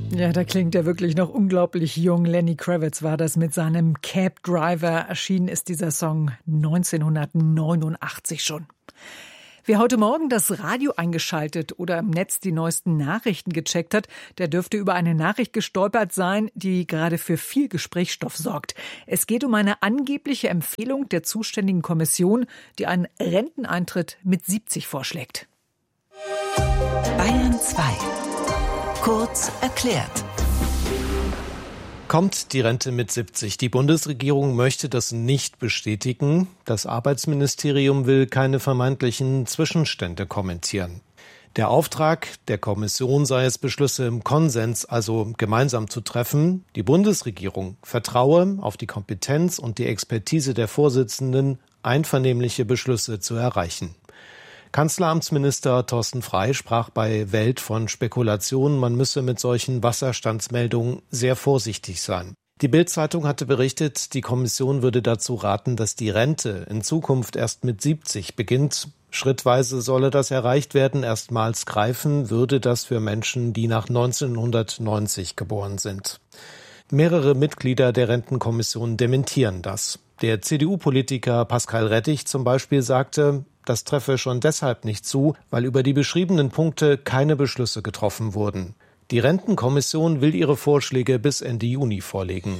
Ja, da klingt er wirklich noch unglaublich jung. Lenny Kravitz war das mit seinem Cab Driver. Erschienen ist dieser Song 1989 schon. Wer heute Morgen das Radio eingeschaltet oder im Netz die neuesten Nachrichten gecheckt hat, der dürfte über eine Nachricht gestolpert sein, die gerade für viel Gesprächsstoff sorgt. Es geht um eine angebliche Empfehlung der zuständigen Kommission, die einen Renteneintritt mit 70 vorschlägt. Bayern 2. Kurz erklärt. Kommt die Rente mit 70? Die Bundesregierung möchte das nicht bestätigen. Das Arbeitsministerium will keine vermeintlichen Zwischenstände kommentieren. Der Auftrag der Kommission sei es, Beschlüsse im Konsens, also gemeinsam zu treffen. Die Bundesregierung vertraue auf die Kompetenz und die Expertise der Vorsitzenden, einvernehmliche Beschlüsse zu erreichen. Kanzleramtsminister Thorsten Frey sprach bei Welt von Spekulationen, man müsse mit solchen Wasserstandsmeldungen sehr vorsichtig sein. Die Bild-Zeitung hatte berichtet, die Kommission würde dazu raten, dass die Rente in Zukunft erst mit 70 beginnt. Schrittweise solle das erreicht werden. Erstmals greifen würde das für Menschen, die nach 1990 geboren sind. Mehrere Mitglieder der Rentenkommission dementieren das. Der CDU-Politiker Pascal Rettich zum Beispiel sagte, das treffe schon deshalb nicht zu, weil über die beschriebenen Punkte keine Beschlüsse getroffen wurden. Die Rentenkommission will ihre Vorschläge bis Ende Juni vorlegen.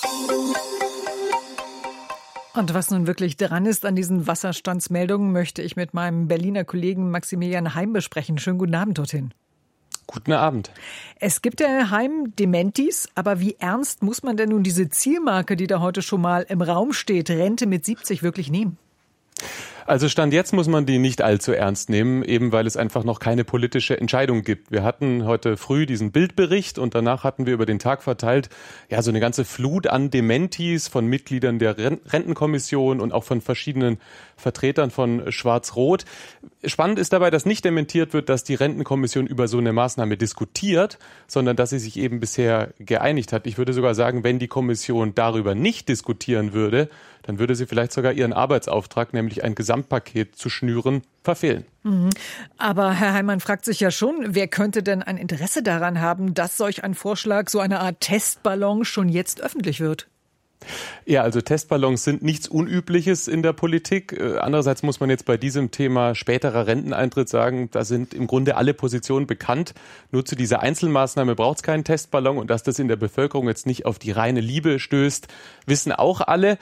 Und was nun wirklich dran ist an diesen Wasserstandsmeldungen, möchte ich mit meinem Berliner Kollegen Maximilian Heim besprechen. Schönen guten Abend dorthin. Guten Abend. Es gibt ja Heim Dementis, aber wie ernst muss man denn nun diese Zielmarke, die da heute schon mal im Raum steht, Rente mit 70 wirklich nehmen? Also Stand jetzt muss man die nicht allzu ernst nehmen, eben weil es einfach noch keine politische Entscheidung gibt. Wir hatten heute früh diesen Bildbericht und danach hatten wir über den Tag verteilt ja so eine ganze Flut an Dementis von Mitgliedern der Rentenkommission und auch von verschiedenen Vertretern von Schwarz-Rot. Spannend ist dabei, dass nicht dementiert wird, dass die Rentenkommission über so eine Maßnahme diskutiert, sondern dass sie sich eben bisher geeinigt hat. Ich würde sogar sagen, wenn die Kommission darüber nicht diskutieren würde, dann würde sie vielleicht sogar ihren Arbeitsauftrag, nämlich ein Gesamtpaket zu schnüren, verfehlen. Aber Herr Heimann fragt sich ja schon, wer könnte denn ein Interesse daran haben, dass solch ein Vorschlag, so eine Art Testballon schon jetzt öffentlich wird? Ja, also Testballons sind nichts Unübliches in der Politik. Andererseits muss man jetzt bei diesem Thema späterer Renteneintritt sagen, da sind im Grunde alle Positionen bekannt. Nur zu dieser Einzelmaßnahme braucht es keinen Testballon und dass das in der Bevölkerung jetzt nicht auf die reine Liebe stößt, wissen auch alle.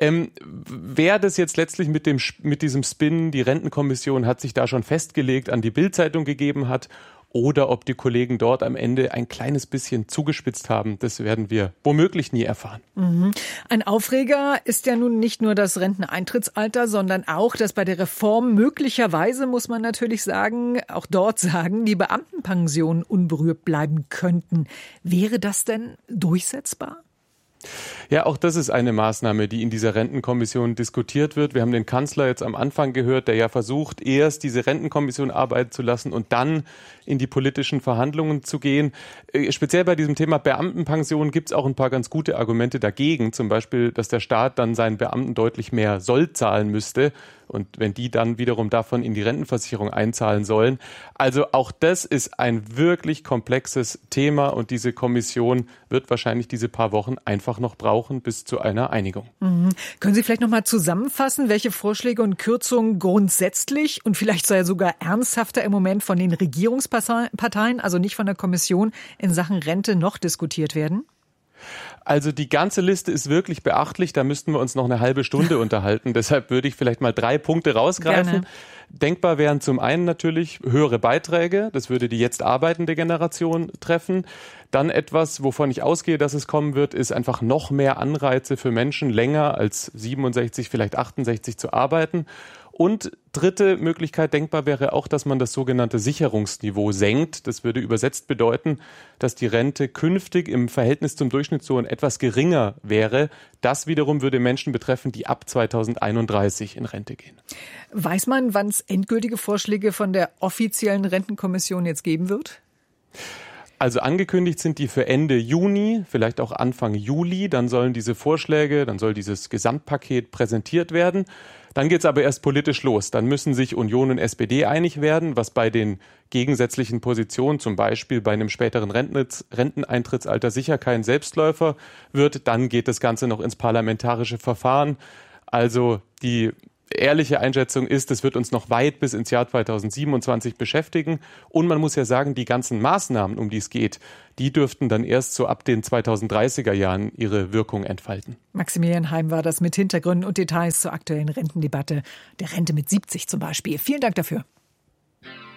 Wer das jetzt letztlich mit diesem Spin, die Rentenkommission hat sich da schon festgelegt, an die Bild-Zeitung gegeben hat, oder ob die Kollegen dort am Ende ein kleines bisschen zugespitzt haben, das werden wir womöglich nie erfahren. Ein Aufreger ist ja nun nicht nur das Renteneintrittsalter, sondern auch, dass bei der Reform möglicherweise, muss man natürlich sagen, auch dort sagen, die Beamtenpensionen unberührt bleiben könnten. Wäre das denn durchsetzbar? Ja, auch das ist eine Maßnahme, die in dieser Rentenkommission diskutiert wird. Wir haben den Kanzler jetzt am Anfang gehört, der ja versucht, erst diese Rentenkommission arbeiten zu lassen und dann in die politischen Verhandlungen zu gehen. Speziell bei diesem Thema Beamtenpension gibt es auch ein paar ganz gute Argumente dagegen. Zum Beispiel, dass der Staat dann seinen Beamten deutlich mehr Sold zahlen müsste. Und wenn die dann wiederum davon in die Rentenversicherung einzahlen sollen. Also auch das ist ein wirklich komplexes Thema und diese Kommission wird wahrscheinlich diese paar Wochen einfach noch brauchen bis zu einer Einigung. Können Sie vielleicht noch mal zusammenfassen, welche Vorschläge und Kürzungen grundsätzlich und vielleicht sogar ernsthafter im Moment von den Regierungsparteien, also nicht von der Kommission, in Sachen Rente noch diskutiert werden? Also die ganze Liste ist wirklich beachtlich, da müssten wir uns noch eine halbe Stunde unterhalten. Deshalb würde ich vielleicht mal 3 Punkte rausgreifen. Gerne. Denkbar wären zum einen natürlich höhere Beiträge, das würde die jetzt arbeitende Generation treffen. Dann etwas, wovon ich ausgehe, dass es kommen wird, ist einfach noch mehr Anreize für Menschen, länger als 67, vielleicht 68 zu arbeiten. Und dritte Möglichkeit denkbar wäre auch, dass man das sogenannte Sicherungsniveau senkt. Das würde übersetzt bedeuten, dass die Rente künftig im Verhältnis zum Durchschnittslohn etwas geringer wäre. Das wiederum würde Menschen betreffen, die ab 2031 in Rente gehen. Weiß man, wann es endgültige Vorschläge von der offiziellen Rentenkommission jetzt geben wird? Also angekündigt sind die für Ende Juni, vielleicht auch Anfang Juli. Dann sollen diese Vorschläge, dann soll dieses Gesamtpaket präsentiert werden. Dann geht es aber erst politisch los. Dann müssen sich Union und SPD einig werden, was bei den gegensätzlichen Positionen, zum Beispiel bei einem späteren Renteneintrittsalter, sicher kein Selbstläufer wird. Dann geht das Ganze noch ins parlamentarische Verfahren. Also die ehrliche Einschätzung ist, es wird uns noch weit bis ins Jahr 2027 beschäftigen. Und man muss ja sagen, die ganzen Maßnahmen, um die es geht, die dürften dann erst so ab den 2030er Jahren ihre Wirkung entfalten. Maximilian Heim war das mit Hintergründen und Details zur aktuellen Rentendebatte, der Rente mit 70 zum Beispiel. Vielen Dank dafür.